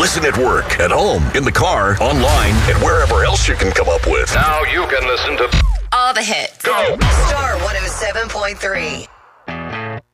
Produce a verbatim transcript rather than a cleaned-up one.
Listen at work, at home, in the car, online, and wherever else you can come up with. Now you can listen to all the hits. Go! Star one oh seven point three.